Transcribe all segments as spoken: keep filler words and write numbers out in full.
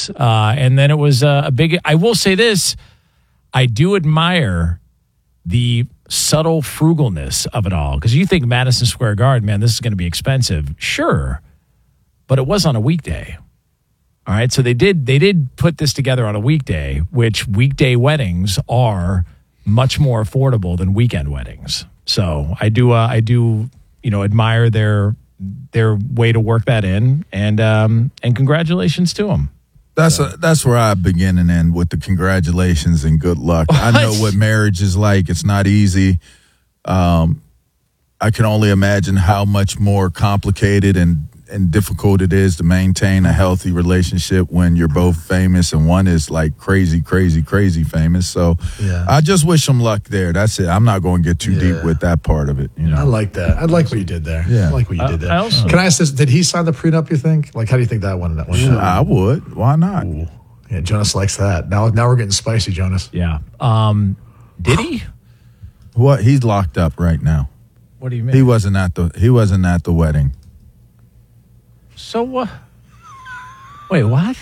weddings. Uh, and then it was uh, a big, I will say this, I do admire the subtle frugalness of it all. Because you think Madison Square Garden, man, this is going to be expensive. Sure. But it was on a weekday. All right. So they did, they did put this together on a weekday, which weekday weddings are much more affordable than weekend weddings. So I do, uh, I do, you know, admire their their way to work that in, and um, and congratulations to them. That's so. a, that's where I begin and end with the congratulations and good luck. What? I know what marriage is like. It's not easy. Um, I can only imagine how much more complicated and and difficult it is to maintain a healthy relationship when you're both famous and one is like crazy, crazy, crazy famous. So yeah. I just wish them luck there. That's it. I'm not going to get too Yeah. deep with that part of it. You know, I like that. I like what you did there. Yeah. I like what you I- did there. I also- Can I ask this? Did he sign the prenup, you think? Like, how do you think that one? That one I would. Why not? Ooh. Yeah, Jonas likes that. Now, now we're getting spicy, Jonas. Yeah. Um, did he? What? He's locked up right now. What do you mean? He wasn't at the. He wasn't at the wedding. So what? Uh, wait, what?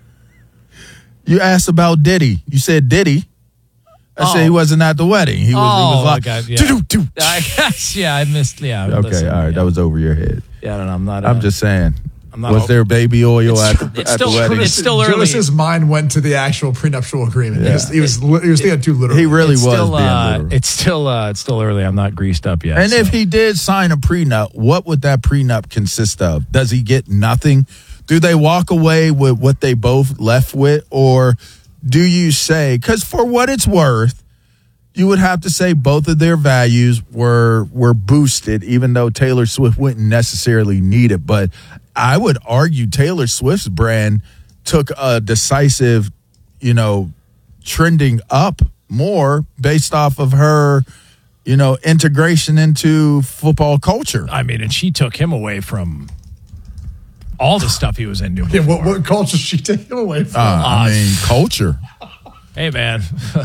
You asked about Diddy. You said Diddy. I Oh. said he wasn't at the wedding. He was. Oh, he was like, God, yeah. "Doo-doo-doo." I guess, yeah, I missed. Yeah. Okay, listen, all right. Yeah. That was over your head. Yeah, I don't know. I'm not. Uh, I'm just saying. I'm not Was all- there baby oil It's at tr- the, it's at the still- wedding? it's still early. Jonas's mind went to the actual prenuptial agreement. He, was, he was. He was thinking too literal. He really it's was still, being uh, literal. It's still. Uh, it's still early. I'm not greased up yet. And so. if he did sign a prenup, what would that prenup consist of? Does he get nothing? Do they walk away with what they both left with? Or do you say, because for what it's worth, you would have to say both of their values were were boosted, even though Taylor Swift wouldn't necessarily need it. But I would argue Taylor Swift's brand took a decisive, you know, trending up more based off of her, you know, integration into football culture. I mean, and she took him away from all the stuff he was into. Yeah, what, before. what culture she taking away from? Uh, I mean, culture. Hey, man.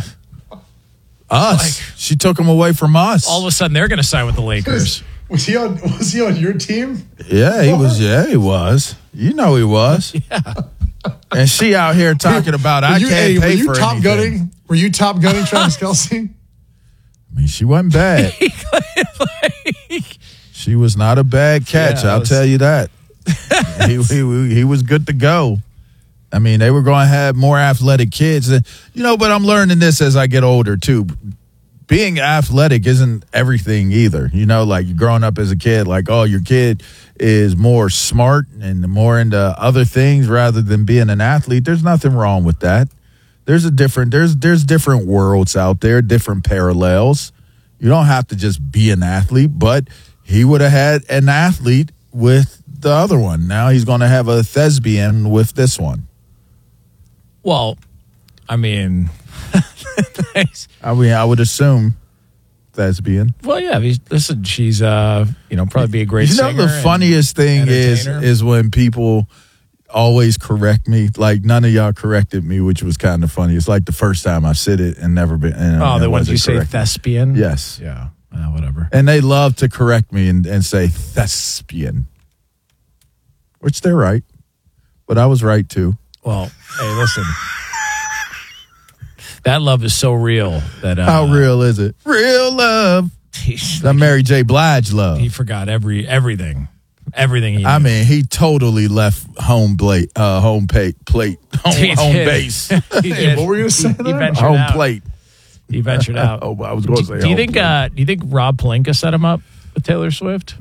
Us. Like- she took him away from us. All of a sudden, they're going to sign with the Lakers. was he on? Was he on your team? Yeah, he was. Yeah, he was. You know he was. Yeah. And she out here talking about I Were you, can't hey, pay were you for top anything. gunning? Were you top gunning Travis Kelce? I mean, she wasn't bad. She was not a bad catch. Yeah, I'll was- tell you that. he, he he was good to go. I mean, they were going to have more athletic kids. You know, but I'm learning this as I get older too. Being athletic isn't everything either. You know, like you're growing up as a kid, like, oh, your kid is more smart and more into other things rather than being an athlete. There's nothing wrong with that. There's a different there's there's different worlds out there, different parallels. You don't have to just be an athlete, but he would have had an athlete with the other one. Now he's going to have a thespian with this one. Well, I mean, nice. I mean, I would assume thespian. Well, yeah. He's, listen, she's uh, you know, probably be a great You know, singer the and funniest thing is entertainer. is when people always correct me. Like none of y'all corrected me, which was kind of funny. It's like the first time I said it and never been. And Oh, it the ones you wasn't say corrected. thespian? Yes. Yeah. Uh, whatever. And they love to correct me and, and say thespian, which they're right. But I was right too. Well, hey, listen. That love is so real that uh, How real is it? Real love. he's- That Mary J. Blige love. he forgot every everything, everything. He I knew. mean, he totally left home plate, uh, home plate, plate, home, He home did. base, He Hey, did. what were you gonna say He, there? he ventured home out. plate. He ventured out. Oh, I was going to say. Do you home think? plate. Uh, do you think Rob Pelinka set him up with Taylor Swift?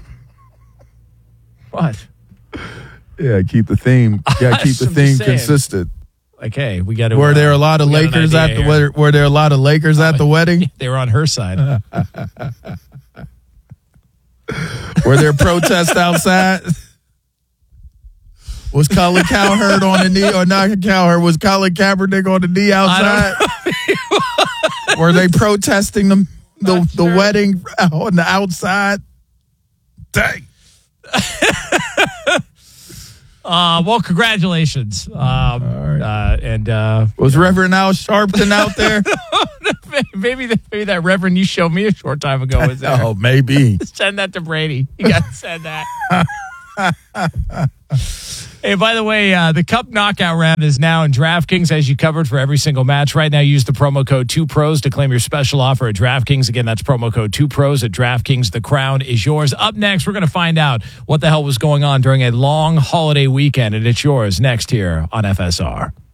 What? Yeah, keep the theme. Yeah, keep the I'm just theme saying. consistent. Like, hey, we got to. Were there a lot of we got an Lakers at idea the here. were, were there a lot of Lakers at the wedding? They were on her side. Were there protests outside? Was Colin Cowherd on the knee or not Cowherd? Was Colin Kaepernick on the knee outside? Were they protesting them the Not the sure. wedding on the outside? Dang. Uh, well, congratulations. Um, uh, and uh, Was Reverend Al Sharpton out there? maybe the, maybe that Reverend you showed me a short time ago was there. Oh, maybe. Send that to Brady. You got to send that. Hey, by the way, uh, the Cup knockout round is now in DraftKings, as you covered for every single match. Right now, use the promo code two pros to claim your special offer at DraftKings. Again, that's promo code two pros at DraftKings. The crown is yours. Up next, we're going to find out what the hell was going on during a long holiday weekend, and it's yours next here on F S R.